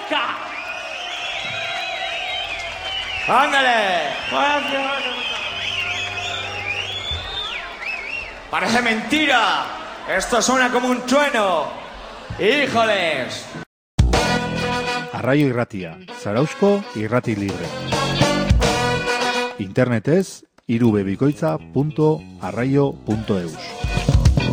Gaika. ¡Ándale! Parece mentira. Esto suena como un trueno. ¡Híjoles! Arraio Irratia, Zarauzko irrati libre. Internetez, irubebikoitza.arraio.eus.